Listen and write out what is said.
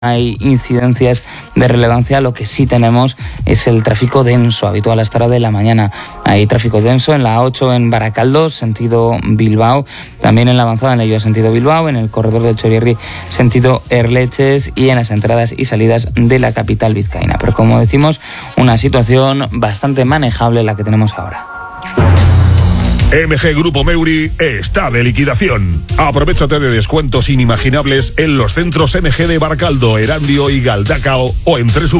hay incidencias de relevancia. Lo que sí tenemos es el tráfico denso, habitual a esta hora de la mañana. Hay tráfico denso en la A8 en Baracaldo, sentido Bilbao, también en la avanzada en la Lloa, sentido Bilbao, en el corredor del Txorierri, sentido Erleches, y en las entradas y salidas de la capital vizcaína. Pero como decimos, una situación bastante manejable la que tenemos ahora. MG Grupo Meuri está de liquidación. Aprovechate de descuentos inimaginables en los centros MG de Baracaldo, Erandio y Galdacao o en